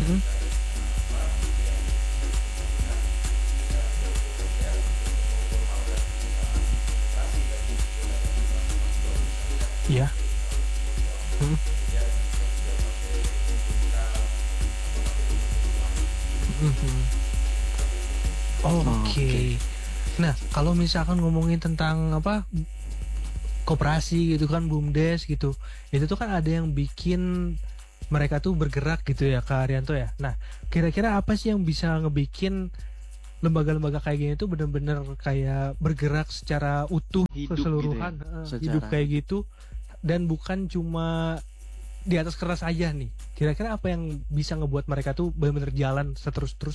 Mm-mm. Iya. Mm-mm. Mm-mm. Oh, oke. Oke. Nah, kalau misalkan ngomongin tentang apa koperasi gitu kan, BUMDes gitu, itu tuh kan ada yang bikin mereka tuh bergerak gitu ya, Kak Arianto ya. Nah, kira-kira apa sih yang bisa ngebikin lembaga-lembaga kayak gini tuh bener-bener kayak bergerak secara utuh Hidup gitu ya, keseluruhan, hidup secara kayak hidup. gitu, dan bukan cuma di atas kertas aja nih. Kira-kira apa yang bisa ngebuat mereka tuh bener-bener jalan seterus-terus